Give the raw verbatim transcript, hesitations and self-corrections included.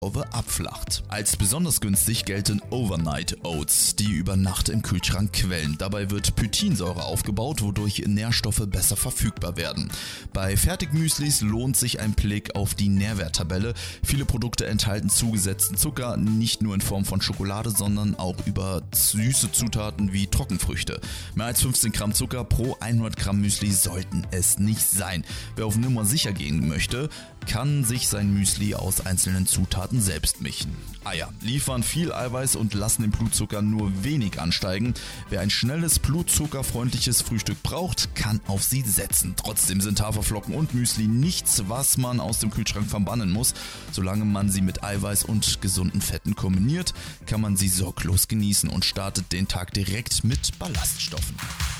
abflacht. Als besonders günstig gelten Overnight Oats, die über Nacht im Kühlschrank quellen. Dabei wird Phytinsäure aufgebaut, wodurch Nährstoffe besser verfügbar werden. Bei Fertigmüslis lohnt sich ein Blick auf die Nährwerttabelle. Viele Produkte enthalten zugesetzten Zucker, nicht nur in Form von Schokolade, sondern auch über süße Zutaten wie Trockenfrüchte. Mehr als fünfzehn Gramm Zucker pro hundert Gramm Müsli sollten es nicht sein. Wer auf Nummer sicher gehen möchte, kann sich sein Müsli aus einzelnen Zutaten selbst mischen. Eier liefern viel Eiweiß und lassen den Blutzucker nur wenig ansteigen. Wer ein schnelles, blutzuckerfreundliches Frühstück braucht, kann auf sie setzen. Trotzdem sind Haferflocken und Müsli nichts, was man aus dem Kühlschrank verbannen muss. Solange man sie mit Eiweiß und gesunden Fetten kombiniert, kann man sie sorglos genießen und startet den Tag direkt mit Ballaststoffen.